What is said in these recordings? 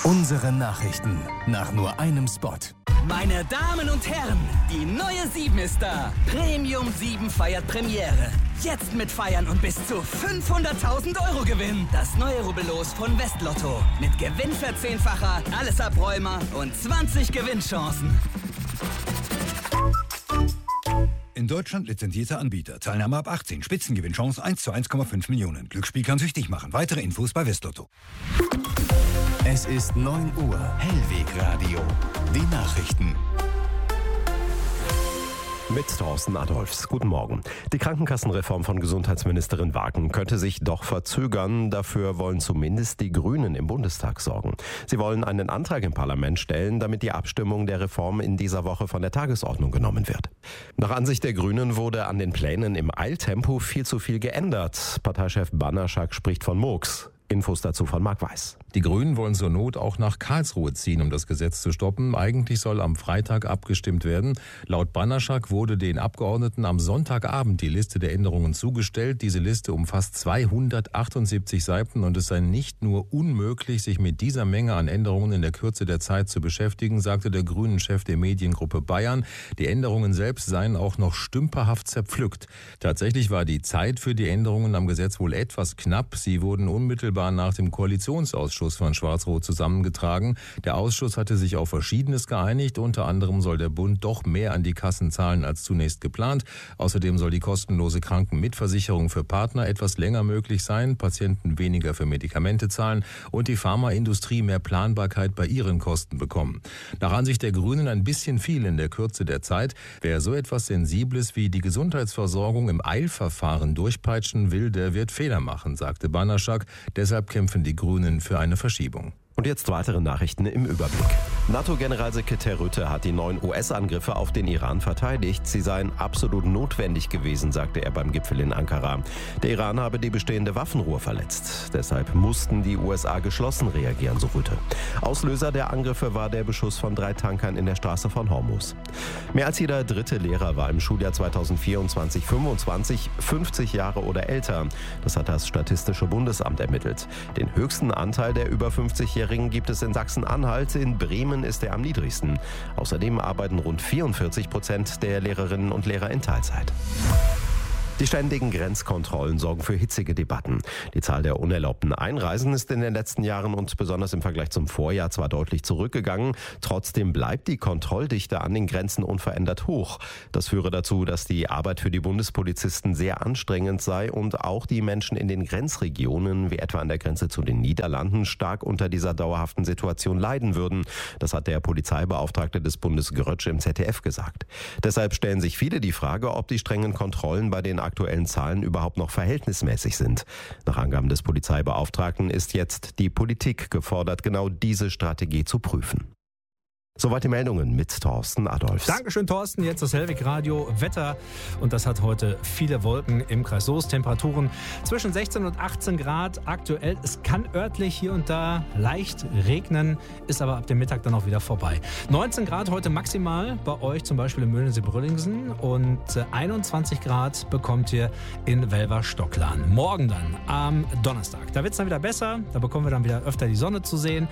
Unsere Nachrichten nach nur einem Spot. Meine Damen und Herren, die neue 7 ist da. Premium 7 feiert Premiere. Jetzt mit Feiern und bis zu 500.000 € Gewinn. Das neue Rubbellos von Westlotto. Mit Gewinnverzehnfacher, alles Abräumer und 20 Gewinnchancen. In Deutschland lizenzierter Anbieter. Teilnahme ab 18. Spitzengewinnchance 1 zu 1,5 Millionen. Glücksspiel kann süchtig machen. Weitere Infos bei Westlotto. Es ist 9 Uhr. Hellwegradio. Die Nachrichten. Mit Thorsten Adolfs. Guten Morgen. Die Krankenkassenreform von Gesundheitsministerin Wagen könnte sich doch verzögern. Dafür wollen zumindest die Grünen im Bundestag sorgen. Sie wollen einen Antrag im Parlament stellen, damit die Abstimmung der Reform in dieser Woche von der Tagesordnung genommen wird. Nach Ansicht der Grünen wurde an den Plänen im Eiltempo viel zu viel geändert. Parteichef Banaschak spricht von Murks. Infos dazu von Marc Weiß. Die Grünen wollen zur Not auch nach Karlsruhe ziehen, um das Gesetz zu stoppen. Eigentlich soll am Freitag abgestimmt werden. Laut Banaschak wurde den Abgeordneten am Sonntagabend die Liste der Änderungen zugestellt. Diese Liste umfasst 278 Seiten und es sei nicht nur unmöglich, sich mit dieser Menge an Änderungen in der Kürze der Zeit zu beschäftigen, sagte der Grünen-Chef der Mediengruppe Bayern. Die Änderungen selbst seien auch noch stümperhaft zerpflückt. Tatsächlich war die Zeit für die Änderungen am Gesetz wohl etwas knapp. Sie wurden unmittelbar nach dem Koalitionsausschuss von Schwarz-Rot zusammengetragen. Der Ausschuss hatte sich auf Verschiedenes geeinigt. Unter anderem soll der Bund doch mehr an die Kassen zahlen als zunächst geplant. Außerdem soll die kostenlose Krankenmitversicherung für Partner etwas länger möglich sein, Patienten weniger für Medikamente zahlen und die Pharmaindustrie mehr Planbarkeit bei ihren Kosten bekommen. Nach Ansicht der Grünen ein bisschen viel in der Kürze der Zeit. Wer so etwas Sensibles wie die Gesundheitsversorgung im Eilverfahren durchpeitschen will, der wird Fehler machen, sagte Banaschak. Deshalb kämpfen die Grünen für eine Verschiebung. Und jetzt weitere Nachrichten im Überblick. NATO-Generalsekretär Rutte hat die neuen US-Angriffe auf den Iran verteidigt. Sie seien absolut notwendig gewesen, sagte er beim Gipfel in Ankara. Der Iran habe die bestehende Waffenruhe verletzt. Deshalb mussten die USA geschlossen reagieren, so Rutte. Auslöser der Angriffe war der Beschuss von 3 Tankern in der Straße von Hormuz. Mehr als jeder dritte Lehrer war im Schuljahr 2024/25 50 Jahre oder älter. Das hat das Statistische Bundesamt ermittelt. Den höchsten Anteil der über 50-Jährigen gibt es in Sachsen-Anhalt, in Bremen ist er am niedrigsten. Außerdem arbeiten rund 44% der Lehrerinnen und Lehrer in Teilzeit. Die ständigen Grenzkontrollen sorgen für hitzige Debatten. Die Zahl der unerlaubten Einreisen ist in den letzten Jahren und besonders im Vergleich zum Vorjahr zwar deutlich zurückgegangen, trotzdem bleibt die Kontrolldichte an den Grenzen unverändert hoch. Das führe dazu, dass die Arbeit für die Bundespolizisten sehr anstrengend sei und auch die Menschen in den Grenzregionen, wie etwa an der Grenze zu den Niederlanden, stark unter dieser dauerhaften Situation leiden würden. Das hat der Polizeibeauftragte des Bundes Grötsch im ZDF gesagt. Deshalb stellen sich viele die Frage, ob die strengen Kontrollen bei den aktuellen Zahlen überhaupt noch verhältnismäßig sind. Nach Angaben des Polizeibeauftragten ist jetzt die Politik gefordert, genau diese Strategie zu prüfen. Soweit die Meldungen mit Thorsten Adolfs. Dankeschön, Thorsten. Jetzt das Hellwegradio Wetter. Und das hat heute viele Wolken im Kreis Soest. Temperaturen zwischen 16 und 18 Grad aktuell. Es kann örtlich hier und da leicht regnen, ist aber ab dem Mittag dann auch wieder vorbei. 19 Grad heute maximal bei euch, zum Beispiel in Möhnesee-Brüllingsen. Und 21 Grad bekommt ihr in Welver-Stocklan. Morgen dann am Donnerstag. Da wird es dann wieder besser. Da bekommen wir dann wieder öfter die Sonne zu sehen.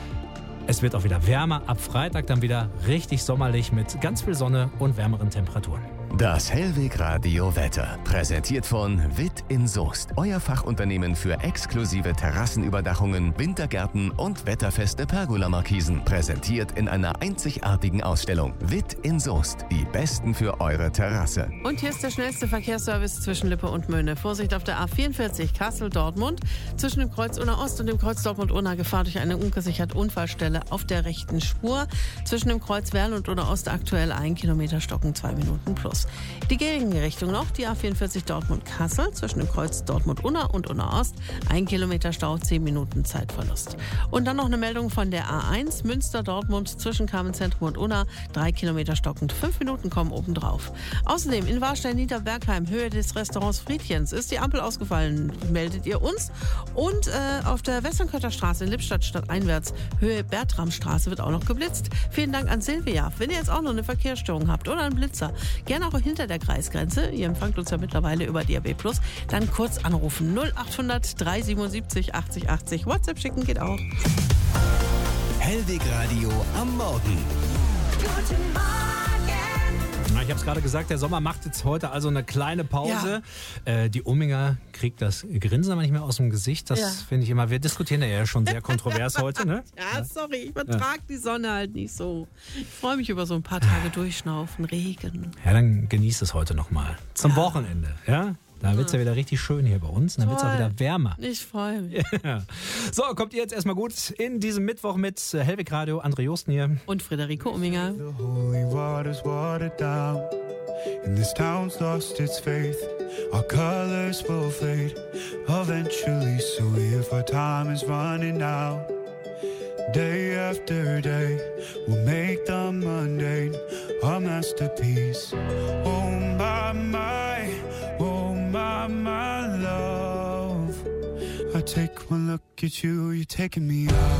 Es wird auch wieder wärmer. Ab Freitag dann wieder richtig sommerlich mit ganz viel Sonne und wärmeren Temperaturen. Das Hellwegradio Wetter, präsentiert von Witt in Soest. Euer Fachunternehmen für exklusive Terrassenüberdachungen, Wintergärten und wetterfeste Pergola-Markisen. Präsentiert in einer einzigartigen Ausstellung. Witt in Soest, die Besten für eure Terrasse. Und hier ist der schnellste Verkehrsservice zwischen Lippe und Möhne. Vorsicht auf der A44 Kassel-Dortmund. Zwischen dem Kreuz Unna-Ost und dem Kreuz Dortmund-Unna Gefahr durch eine ungesicherte Unfallstelle auf der rechten Spur. Zwischen dem Kreuz Werl und Unna-Ost aktuell 1 Kilometer Stocken, 2 Minuten plus. Die Gegenrichtung noch, die A44 Dortmund-Kassel, zwischen dem Kreuz Dortmund-Unna und Unna-Ost, 1 Kilometer Stau, 10 Minuten Zeitverlust. Und dann noch eine Meldung von der A1 Münster-Dortmund zwischen Kamenszentrum und Unna, 3 Kilometer stockend, 5 Minuten kommen obendrauf. Außerdem in Warstein-Niederbergheim, Höhe des Restaurants Friedchens, ist die Ampel ausgefallen, meldet ihr uns. Und auf der Westernkötter Straße in Lippstadt stadteinwärts, Höhe Bertramstraße, wird auch noch geblitzt. Vielen Dank an Silvia. Wenn ihr jetzt auch noch eine Verkehrsstörung habt oder einen Blitzer, gerne auch hinter der Kreisgrenze, ihr empfangt uns ja mittlerweile über DAB+, dann kurz anrufen 0800 377 80 80. WhatsApp schicken geht auch. Hellwig Radio am Morgen. Guten Morgen. Ich habe es gerade gesagt, der Sommer macht jetzt heute also eine kleine Pause. Ja. Die Umminger kriegt das Grinsen aber nicht mehr aus dem Gesicht. Das finde ich immer, wir diskutieren ja schon sehr kontrovers heute. Ne? Ja, sorry, ich vertrage die Sonne halt nicht so. Ich freue mich über so ein paar Tage Durchschnaufen, Regen. Ja, dann genießt es heute nochmal. Zum Wochenende, ja? Da wird es ja wieder richtig schön hier bei uns. Dann wird es auch wieder wärmer. Ich freue mich. Ja. So, kommt ihr jetzt erstmal gut in diesem Mittwoch mit Hellwig Radio. André Josten hier. Und Friederike Umminger. The holy water's watered down, and this town's lost its faith. Our colors will fade eventually, so if our time is running out, day after day, we'll make the mundane our masterpiece. Oh my, oh my love, I take one look at you, you're taking me out.